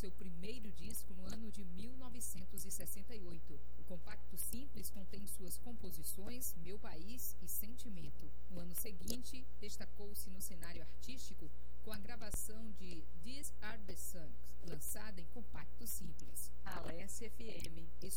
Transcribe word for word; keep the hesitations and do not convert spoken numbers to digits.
seu primeiro disco no ano de mil novecentos e sessenta e oito. O compacto simples contém suas composições Meu País e Sentimento. No ano seguinte, destacou-se no cenário artístico com a gravação de These Are The Songs, lançada em compacto simples. Alessia F M.